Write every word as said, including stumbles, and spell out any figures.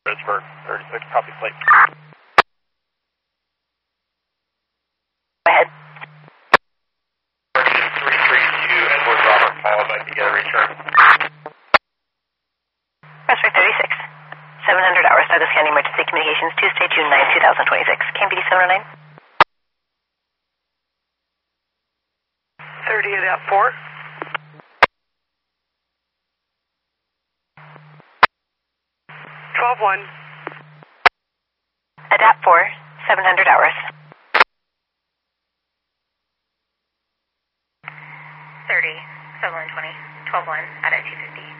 Pittsburgh, thirty-six, copy plate. Go ahead. three three two, Edward Robert, follow back together, return. Westward thirty-six, seven hundred hours, Douglas County Emergency Communications, Tuesday, June ninth, two thousand twenty-six. K M P D seven oh nine. thirty at that four. twelve one. Adapt four, seven hundred hours. thirty, seven one twenty, twelve one, at two fifty.